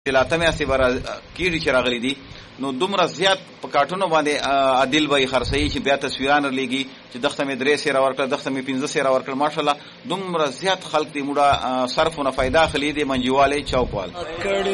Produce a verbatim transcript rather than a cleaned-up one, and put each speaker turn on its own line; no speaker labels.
لاته مې اسی بار کیږي چې راغلي دي نو دومره زیات په کارټونو باندې عادل به خرڅي چې بیا تصویران لګي چې دغه مې درې سره ورکړه دغه مې پنځه سره ورکړه ماشاءالله دومره زیات خلک دې موډه صرفونه फायदा خلی دي منجواله چوکوال